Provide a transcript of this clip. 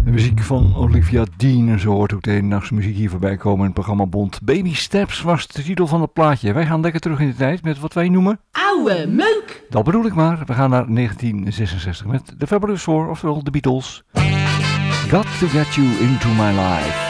Muziek van Olivia Dean en zo hoort ook de hedendaagse muziek hier voorbij komen in het programma Bond. Baby Steps was de titel van het plaatje. Wij gaan lekker terug in de tijd met wat wij noemen... Oude meuk! Dat bedoel ik maar. We gaan naar 1966 met The Fabulous Four, oftewel de Beatles. Got to Get You Into My Life.